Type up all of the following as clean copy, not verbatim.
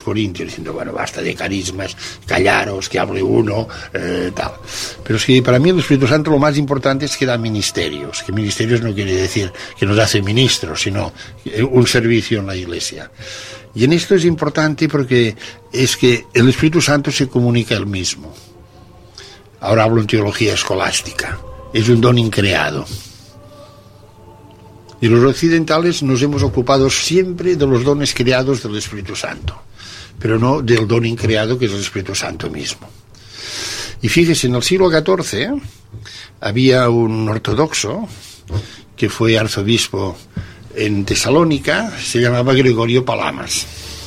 Corintios, diciendo, bueno, basta de carismas, callaros, que hable uno, tal. Pero es que para mí el Espíritu Santo lo más importante es que da ministerios, que ministerios no quiere decir que nos hace ministros, sino un servicio en la Iglesia. Y en esto es importante porque es que el Espíritu Santo se comunica él mismo. Ahora hablo en teología escolástica. Es un don increado. Y los occidentales nos hemos ocupado siempre de los dones creados del Espíritu Santo, pero no del don increado que es el Espíritu Santo mismo. Y fíjese, en el siglo XIV había un ortodoxo que fue arzobispo en Tesalónica, se llamaba Gregorio Palamas.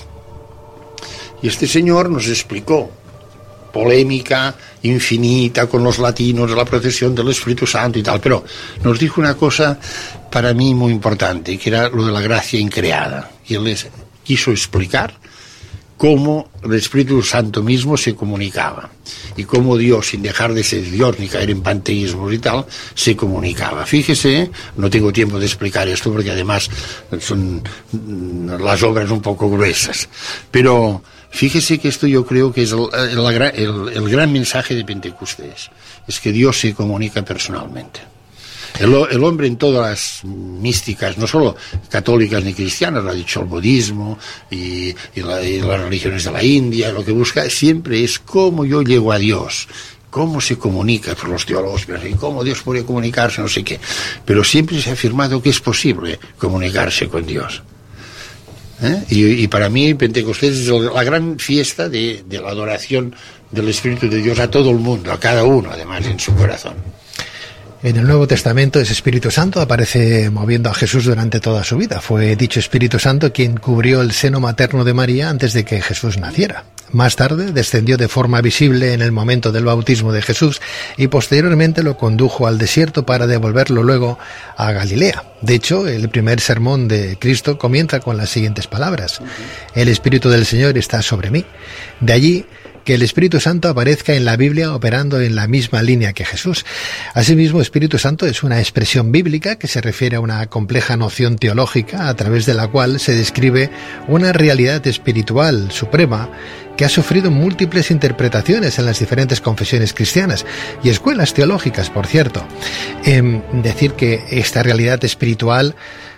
Y este señor nos explicó, polémica infinita con los latinos de la procesión del Espíritu Santo y tal, pero nos dijo una cosa para mí muy importante, que era lo de la gracia increada. Y él les quiso explicar cómo el Espíritu Santo mismo se comunicaba y cómo Dios, sin dejar de ser Dios ni caer en panteísmos y tal, se comunicaba. Fíjese, no tengo tiempo de explicar esto porque además son las obras un poco gruesas, pero fíjese que esto yo creo que es el gran mensaje de Pentecostés, es que Dios se comunica personalmente. El hombre en todas las místicas, no solo católicas ni cristianas, lo ha dicho el budismo y las religiones de la India, lo que busca siempre es cómo yo llego a Dios, cómo se comunica por los teólogos, y cómo Dios puede comunicarse, no sé qué. Pero siempre se ha afirmado que es posible comunicarse con Dios. Y para mí Pentecostés es la gran fiesta de la adoración del Espíritu de Dios a todo el mundo, a cada uno además en su corazón. En el Nuevo Testamento ese Espíritu Santo aparece moviendo a Jesús durante toda su vida. Fue dicho Espíritu Santo quien cubrió el seno materno de María antes de que Jesús naciera. Más tarde descendió de forma visible en el momento del bautismo de Jesús y posteriormente lo condujo al desierto para devolverlo luego a Galilea. De hecho, el primer sermón de Cristo comienza con las siguientes palabras: el Espíritu del Señor está sobre mí. De allí que el Espíritu Santo aparezca en la Biblia operando en la misma línea que Jesús. Asimismo, Espíritu Santo es una expresión bíblica que se refiere a una compleja noción teológica a través de la cual se describe una realidad espiritual suprema que ha sufrido múltiples interpretaciones en las diferentes confesiones cristianas y escuelas teológicas, por cierto. Decir que esta realidad espiritual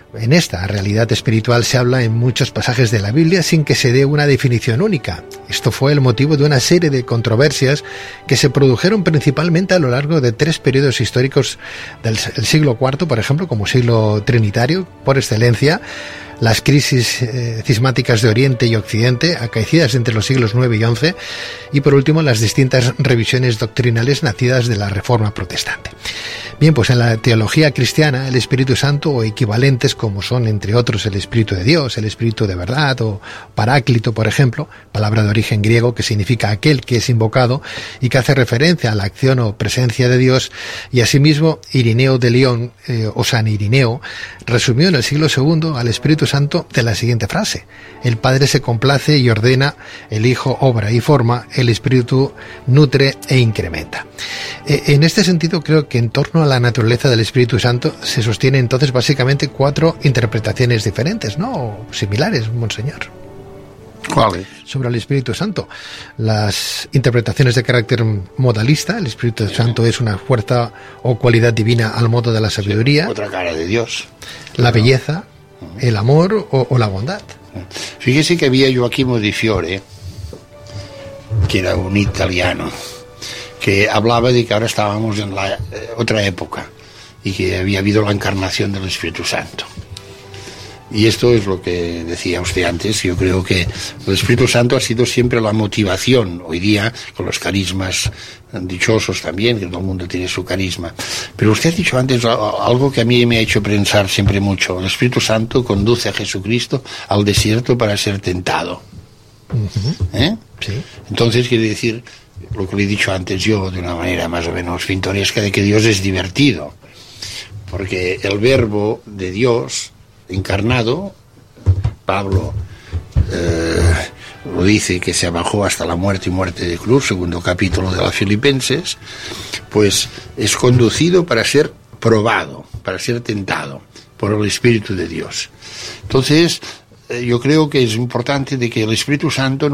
se habla en muchos pasajes de la Biblia sin que se dé una definición única. Esto fue el motivo de una serie de controversias que se produjeron principalmente a lo largo de 3 periodos históricos del siglo IV, por ejemplo, como siglo trinitario por excelencia, las crisis cismáticas de Oriente y Occidente, acaecidas entre los siglos IX y XI, y por último las distintas revisiones doctrinales nacidas de la Reforma protestante. Bien, pues en la teología cristiana el Espíritu Santo, o equivalentes como son entre otros el Espíritu de Dios, el Espíritu de verdad o Paráclito, por ejemplo, palabra de origen griego que significa aquel que es invocado y que hace referencia a la acción o presencia de Dios, y asimismo Irineo de León o San Irineo resumió en el siglo II al Espíritu Santo de la siguiente frase: el Padre se complace y ordena, el Hijo obra y forma, el Espíritu nutre e incrementa. En este sentido creo que en torno a la naturaleza del Espíritu Santo se sostiene entonces básicamente 4 interpretaciones diferentes, ¿no? O similares, monseñor. ¿Cuáles? Sobre el Espíritu Santo. Las interpretaciones de carácter modalista: el Espíritu Santo es una fuerza o cualidad divina al modo de la sabiduría. Otra cara de Dios. La belleza, el amor o la bondad. Fíjese que había Gioacchino di Fiore, que era un italiano, que hablaba de que ahora estábamos en la otra época y que había habido la encarnación del Espíritu Santo. Y esto es lo que decía usted antes. Yo creo que el Espíritu Santo ha sido siempre la motivación, hoy día con los carismas dichosos también, que todo el mundo tiene su carisma. Pero usted ha dicho antes algo que a mí me ha hecho pensar siempre mucho: el Espíritu Santo conduce a Jesucristo al desierto para ser tentado. Sí. Entonces quiere decir lo que le he dicho antes yo, de una manera más o menos pintoresca, de que Dios es divertido, porque el verbo de Dios encarnado, Pablo lo dice, que se abajó hasta la muerte y muerte de cruz, segundo capítulo de las Filipenses, pues es conducido para ser probado, para ser tentado por el Espíritu de Dios. Entonces yo creo que es importante de que el Espíritu Santo